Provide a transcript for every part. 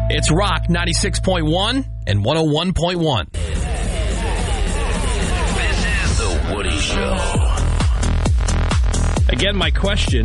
It's Rock 96.1 and 101.1. This is The Woody Show. Again, my question,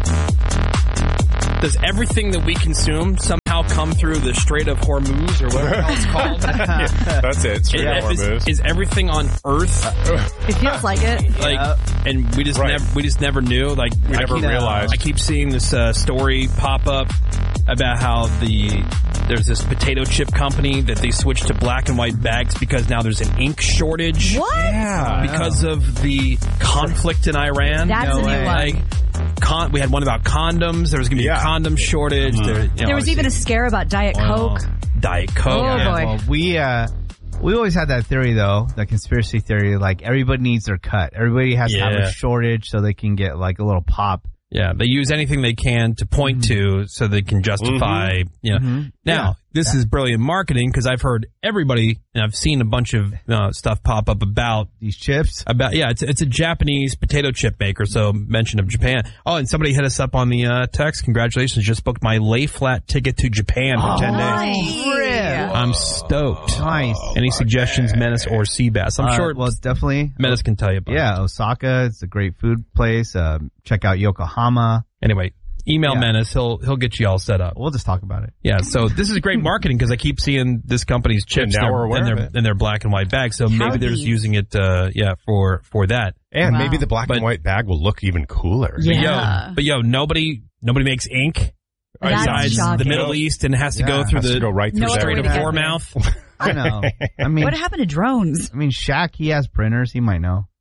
does everything that we consume somehow come through the Strait of Hormuz or whatever it's called? Yeah, that's it. Strait of Hormuz. Is everything on Earth? It feels like it. Like, and we just never knew. Like, we never realized. I keep seeing this story pop up about how there's this potato chip company that they switched to black and white bags because now there's an ink shortage. What? Yeah. Because of the conflict in Iran. That's a new one. Like, we had one about condoms. There was going to be a condom shortage. There was even a scare about Diet Coke. Diet Coke. Oh, boy. Well, we always had that theory, though, the conspiracy theory, like everybody needs their cut. Everybody has to have a shortage so they can get like a little pop. Yeah, they use anything they can to point to so they can justify, Now, this is brilliant marketing because I've heard everybody, and I've seen a bunch of stuff pop up about these chips. It's a Japanese potato chip maker, so mention of Japan. Oh, and somebody hit us up on the text. Congratulations, just booked my lay flat ticket to Japan for 10 days. I'm stoked. Nice. Any suggestions, Menace or Seabass? I'm sure. Well, it's definitely Menace can tell you about it. Yeah, Osaka. It's a great food place. Check out Yokohama. Anyway, email Menace. He'll get you all set up. We'll just talk about it. Yeah, so this is great marketing because I keep seeing this company's chips in their black and white bag. So maybe they're just using it, for that. And maybe the black and white bag will look even cooler. Yeah. But nobody makes ink besides the Middle East and has to go through the Strait of Hormuz. I know. I mean, what happened to drones? I mean, Shaq, he has printers. He might know.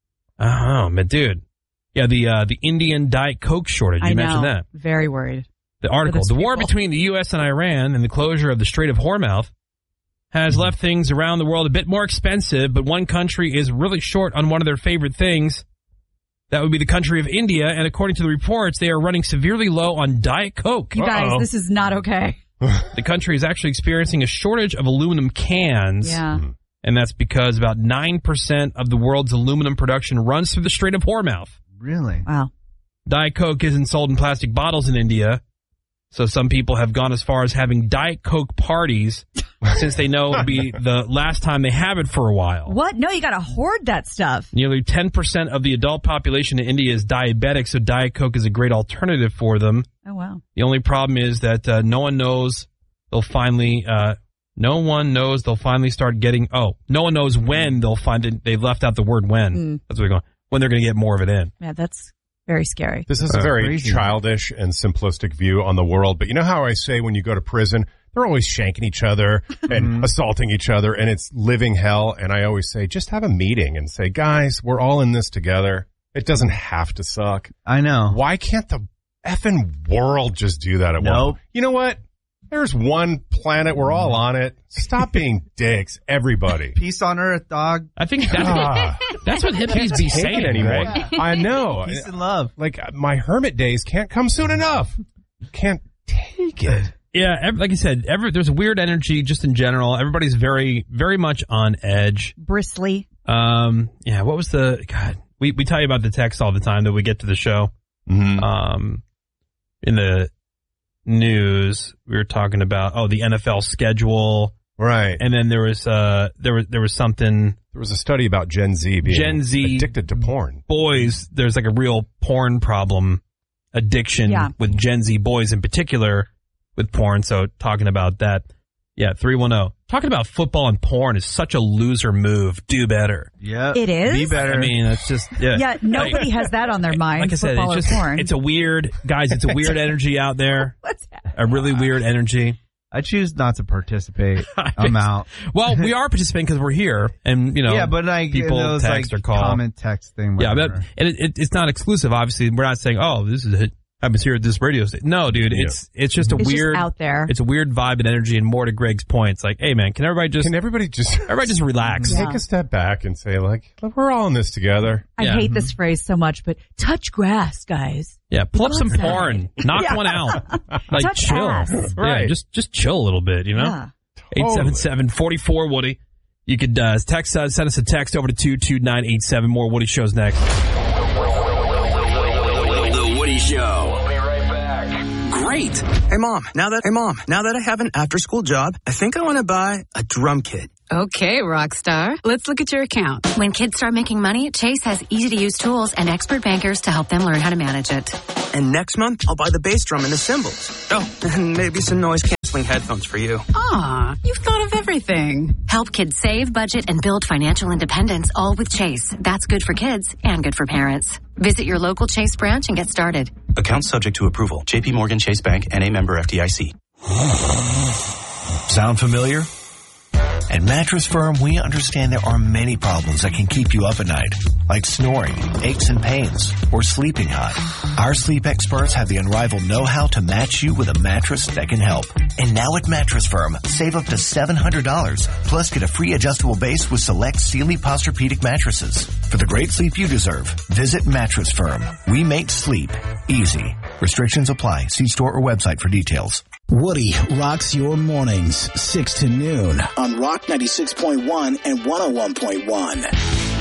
Oh, but dude. Yeah, the Indian Diet Coke shortage. You mentioned that. Very worried. The article. The war between the U.S. and Iran and the closure of the Strait of Hormuz has left things around the world a bit more expensive, but one country is really short on one of their favorite things. That would be the country of India, and according to the reports, they are running severely low on Diet Coke. You guys, this is not okay. The country is actually experiencing a shortage of aluminum cans. Yeah. And that's because about 9% of the world's aluminum production runs through the Strait of Hormuz. Really? Wow. Diet Coke isn't sold in plastic bottles in India, so some people have gone as far as having Diet Coke parties since they know it'll be the last time they have it for a while. What? No, you got to hoard that stuff. Nearly 10% of the adult population in India is diabetic, so Diet Coke is a great alternative for them. Oh, wow. The only problem is that no one knows they'll finally start getting... no one knows when they'll find it. They've left out the word when. That's what they're going... When they're going to get more of it in. Yeah, that's very scary. This is a very childish and simplistic view on the world. But you know how I say when you go to prison, they're always shanking each other and assaulting each other, and it's living hell. And I always say, just have a meeting and say, guys, we're all in this together. It doesn't have to suck. I know. Why can't the effing world just do that at once? You know what? There's one planet. We're all on it. Stop being dicks, everybody. Peace on earth, dog. I think that's what hippies be saying anymore. Yeah. I know. Peace and love. Like, my hermit days can't come soon enough. Can't take it. Yeah, like I said, there's a weird energy just in general. Everybody's very, very much on edge. Bristly. Yeah, what was we tell you about the text all the time that we get to the show. Mm-hmm. In the news, we were talking about the NFL schedule, right? And then there was something. There was a study about Gen Z being addicted to porn. Boys, there's like a real porn problem, addiction with Gen Z boys in particular with porn. So talking about that, 310. Talking about football and porn is such a loser move. Do better. Yeah, it is. Be better. I mean, it's just nobody has that on their mind. Like I said, it's a weird energy out there. What's that? A really weird energy. I choose not to participate. I'm out. Well, we are participating because we're here, and but like people those, text like, or call, comment, text thing. Whatever. Yeah, but it's not exclusive. Obviously, we're not saying, this is it. Happens here at this radio station. No, dude, it's just weird just out there. It's a weird vibe and energy, and more to Greg's point. It's like, hey man, can everybody just relax? Take a step back and say, like, look, we're all in this together. I hate this phrase so much, but touch grass, guys. Yeah, pull up some porn, knock one out, like touch chill. ass. Right. Yeah, just chill a little bit, Yeah. 877-44 Woody. You could text send us a text over to 22987. More Woody shows next. The Woody Show. We'll be right back. Great great. Hey mom, now that I have an after-school job, I think I want to buy a drum kit. Okay, Rockstar. Let's look at your account. When kids start making money, Chase has easy-to-use tools and expert bankers to help them learn how to manage it. And next month, I'll buy the bass drum and the cymbals. Oh, and maybe some noise-canceling headphones for you. Aw, you've thought of everything. Help kids save, budget, and build financial independence, all with Chase. That's good for kids and good for parents. Visit your local Chase branch and get started. Account subject to approval. J.P. Morgan Chase Bank, N.A. member FDIC. Sound familiar? At Mattress Firm, we understand there are many problems that can keep you up at night, like snoring, aches and pains, or sleeping hot. Our sleep experts have the unrivaled know-how to match you with a mattress that can help. And now at Mattress Firm, save up to $700, plus get a free adjustable base with select Sealy Posturepedic mattresses. For the great sleep you deserve, visit Mattress Firm. We make sleep easy. Restrictions apply. See store or website for details. Woody rocks your mornings, 6 to noon on Rock 96.1 and 101.1.